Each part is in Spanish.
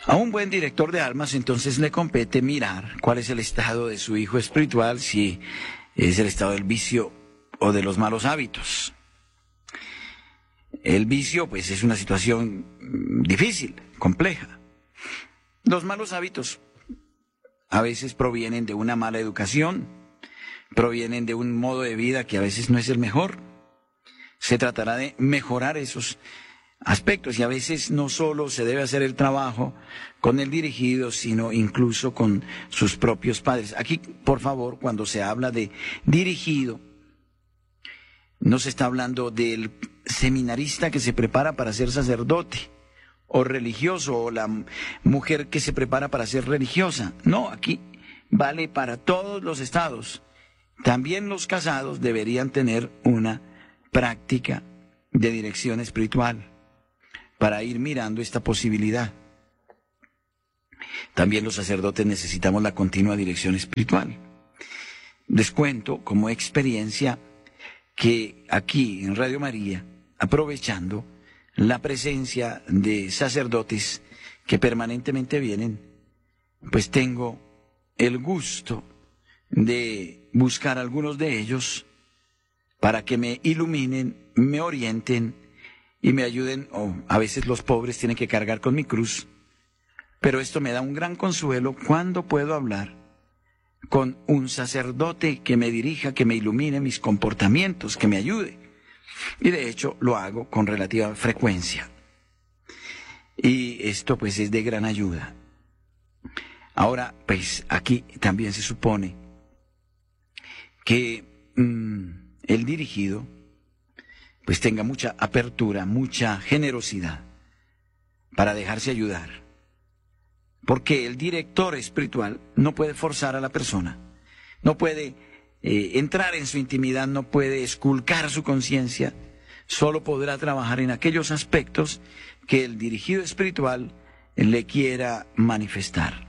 A un buen director de almas entonces le compete mirar cuál es el estado de su hijo espiritual, si es el estado del vicio o de los malos hábitos. El vicio pues es una situación difícil, compleja. Los malos hábitos a veces provienen de una mala educación, provienen de un modo de vida que a veces no es el mejor. Se tratará de mejorar esos aspectos y a veces no solo se debe hacer el trabajo con el dirigido, sino incluso con sus propios padres. Aquí, por favor, cuando se habla de dirigido, no se está hablando del seminarista que se prepara para ser sacerdote o religioso, o la mujer que se prepara para ser religiosa. No, aquí vale para todos los estados. También los casados deberían tener una práctica de dirección espiritual para ir mirando esta posibilidad. También los sacerdotes necesitamos la continua dirección espiritual. Les cuento como experiencia que aquí en Radio María, aprovechando la presencia de sacerdotes que permanentemente vienen, pues tengo el gusto de buscar a algunos de ellos para que me iluminen, me orienten y me ayuden. A veces los pobres tienen que cargar con mi cruz, pero esto me da un gran consuelo cuando puedo hablar con un sacerdote que me dirija, que me ilumine mis comportamientos, que me ayude. Y de hecho lo hago con relativa frecuencia. Y esto pues es de gran ayuda. Ahora pues aquí también se supone que el dirigido pues tenga mucha apertura, mucha generosidad para dejarse ayudar. Porque el director espiritual no puede forzar a la persona, no puede entrar en su intimidad, no puede esculcar su conciencia, solo podrá trabajar en aquellos aspectos que el dirigido espiritual le quiera manifestar.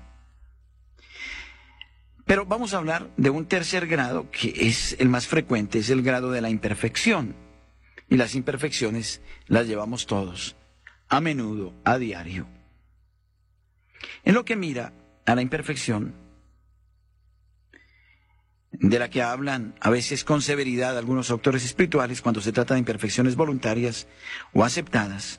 Pero vamos a hablar de un tercer grado que es el más frecuente, es el grado de la imperfección. Y las imperfecciones las llevamos todos, a menudo, a diario. En lo que mira a la imperfección, de la que hablan a veces con severidad algunos autores espirituales cuando se trata de imperfecciones voluntarias o aceptadas,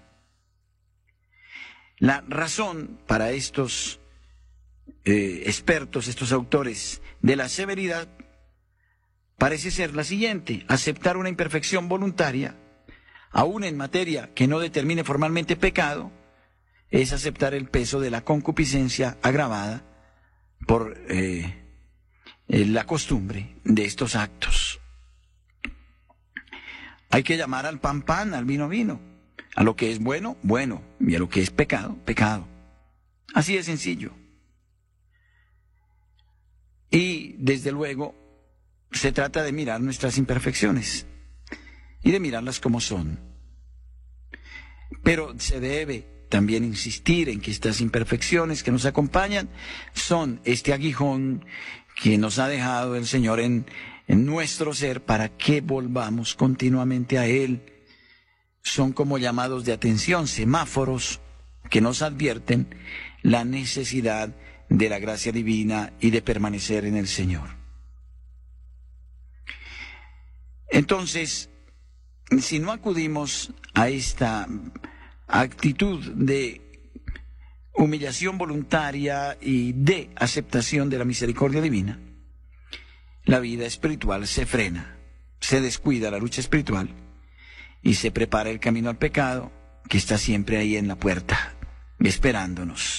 la razón para estos expertos, estos autores de la severidad, parece ser la siguiente: aceptar una imperfección voluntaria, aún en materia que no determine formalmente pecado, es aceptar el peso de la concupiscencia agravada por la costumbre de estos actos. Hay que llamar al pan pan, al vino vino, a lo que es bueno, bueno, y a lo que es pecado, pecado. Así de sencillo. Y desde luego se trata de mirar nuestras imperfecciones y de mirarlas como son. Pero se debe también insistir en que estas imperfecciones que nos acompañan son este aguijón que nos ha dejado el Señor en nuestro ser para que volvamos continuamente a Él. Son como llamados de atención, semáforos que nos advierten la necesidad de la gracia divina y de permanecer en el Señor. Entonces, si no acudimos a esta actitud de humillación voluntaria y de aceptación de la misericordia divina, la vida espiritual se frena, se descuida la lucha espiritual y se prepara el camino al pecado que está siempre ahí en la puerta, esperándonos.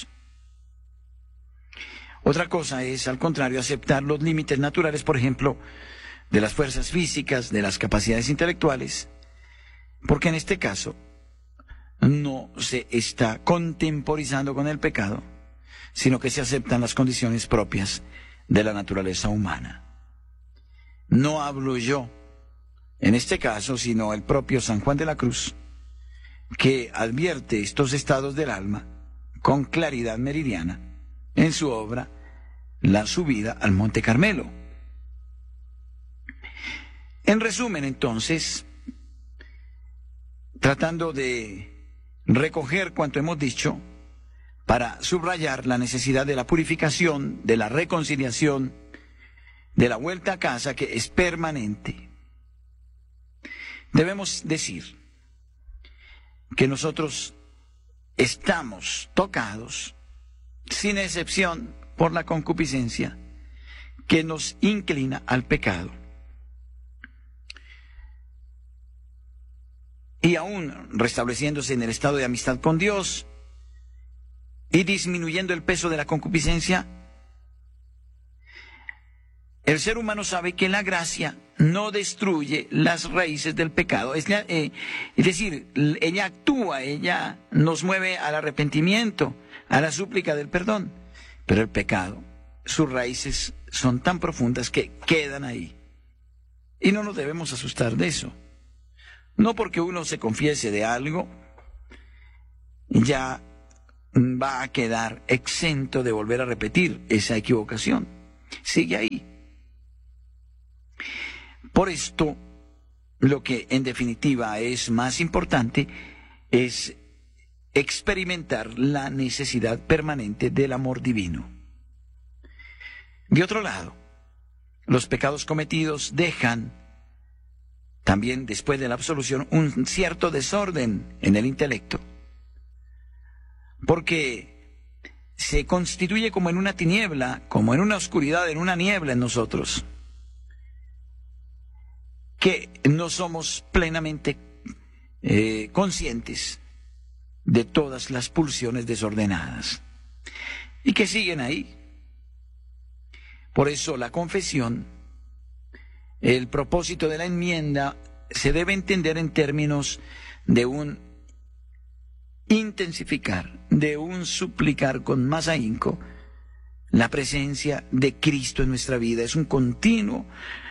Otra cosa es, al contrario, aceptar los límites naturales, por ejemplo, de las fuerzas físicas, de las capacidades intelectuales, porque en este caso no se está contemporizando con el pecado, sino que se aceptan las condiciones propias de la naturaleza humana. No hablo yo, en este caso, sino el propio San Juan de la Cruz, que advierte estos estados del alma con claridad meridiana en su obra La subida al Monte Carmelo. En resumen, entonces, tratando de recoger cuanto hemos dicho, para subrayar la necesidad de la purificación, de la reconciliación, de la vuelta a casa que es permanente. Debemos decir que nosotros estamos tocados, sin excepción, por la concupiscencia que nos inclina al pecado. Y aún restableciéndose en el estado de amistad con Dios y disminuyendo el peso de la concupiscencia, el ser humano sabe que la gracia no destruye las raíces del pecado. Es decir, ella actúa, ella nos mueve al arrepentimiento, a la súplica del perdón. Pero el pecado, sus raíces son tan profundas que quedan ahí. Y no nos debemos asustar de eso. No porque uno se confiese de algo, ya va a quedar exento de volver a repetir esa equivocación. Sigue ahí. Por esto, lo que en definitiva es más importante es experimentar la necesidad permanente del amor divino. De otro lado, los pecados cometidos dejan, también después de la absolución, un cierto desorden en el intelecto, porque se constituye como en una tiniebla, como en una oscuridad, en una niebla en nosotros, que no somos plenamente conscientes de todas las pulsiones desordenadas y que siguen ahí. Por eso la confesión, el propósito de la enmienda, se debe entender en términos de un intensificar, de un suplicar con más ahínco la presencia de Cristo en nuestra vida. Es un continuo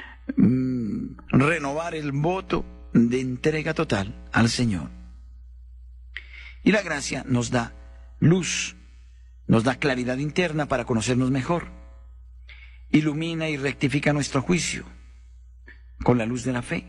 renovar el voto de entrega total al Señor. Y la gracia nos da luz, nos da claridad interna para conocernos mejor. Ilumina y rectifica nuestro juicio con la luz de la fe.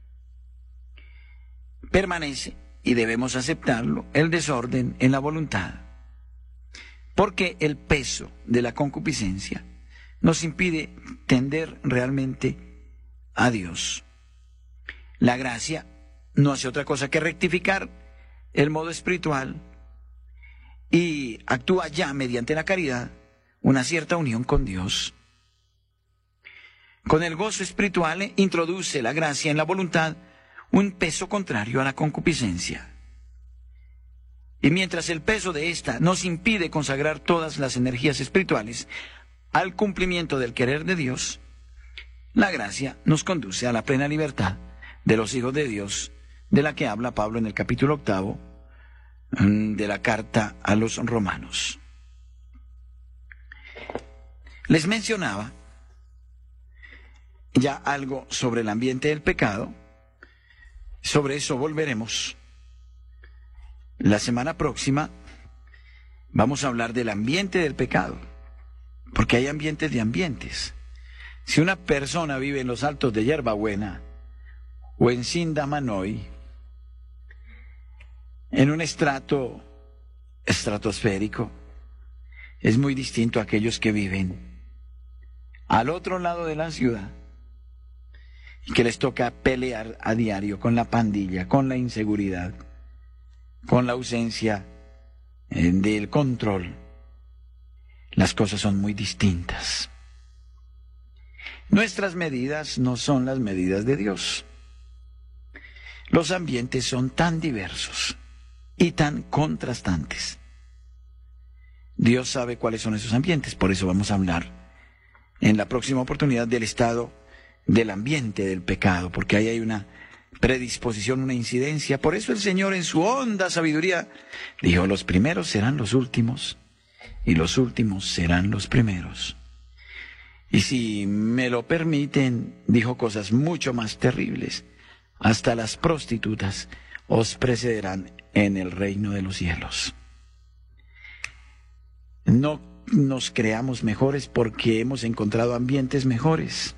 Permanece, y debemos aceptarlo, el desorden en la voluntad, porque el peso de la concupiscencia nos impide tender realmente a Dios. La gracia no hace otra cosa que rectificar el modo espiritual y actúa ya mediante la caridad una cierta unión con Dios. Con el gozo espiritual introduce la gracia en la voluntad un peso contrario a la concupiscencia. Y mientras el peso de ésta nos impide consagrar todas las energías espirituales al cumplimiento del querer de Dios, la gracia nos conduce a la plena libertad de los hijos de Dios, de la que habla Pablo en el capítulo 8 de la carta a los Romanos. Les mencionaba ya algo sobre el ambiente del pecado. Sobre eso volveremos. La semana próxima vamos a hablar del ambiente del pecado, porque hay ambientes de ambientes. Si una persona vive en los altos de Hierbabuena o en Sindamanoy, en un estrato estratosférico, es muy distinto a aquellos que viven al otro lado de la ciudad y que les toca pelear a diario con la pandilla, con la inseguridad, con la ausencia del control. Las cosas son muy distintas. Nuestras medidas no son las medidas de Dios. Los ambientes son tan diversos y tan contrastantes. Dios sabe cuáles son esos ambientes, por eso vamos a hablar en la próxima oportunidad del estado del ambiente del pecado, porque ahí hay una predisposición, una incidencia. Por eso el Señor en su honda sabiduría dijo: los primeros serán los últimos y los últimos serán los primeros. Y si me lo permiten, dijo cosas mucho más terribles: hasta las prostitutas os precederán en el reino de los cielos. No nos creamos mejores porque hemos encontrado ambientes mejores.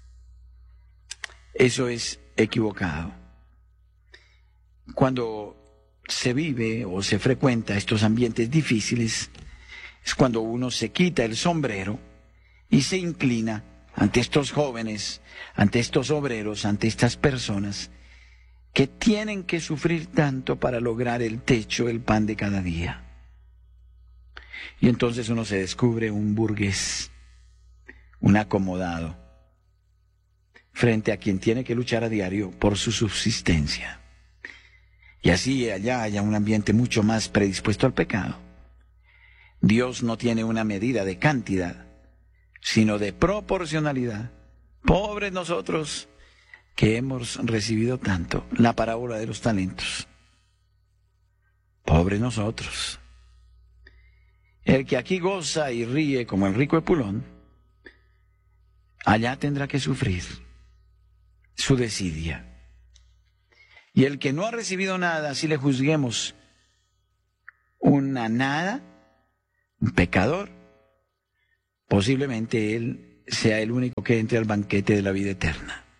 Eso es equivocado. Cuando se vive o se frecuenta estos ambientes difíciles, Es cuando uno se quita el sombrero y se inclina ante estos jóvenes, ante estos obreros, ante estas personas que tienen que sufrir tanto para lograr el techo, el pan de cada día. Y entonces uno se descubre un burgués, un acomodado, frente a quien tiene que luchar a diario por su subsistencia. Y así allá haya un ambiente mucho más predispuesto al pecado. Dios no tiene una medida de cantidad, sino de proporcionalidad. Pobres nosotros que hemos recibido tanto, la parábola de los talentos. Pobres nosotros. El que aquí goza y ríe como el rico Epulón, allá tendrá que sufrir su desidia. Y el que no ha recibido nada, si le juzguemos una nada, un pecador, posiblemente él sea el único que entre al banquete de la vida eterna.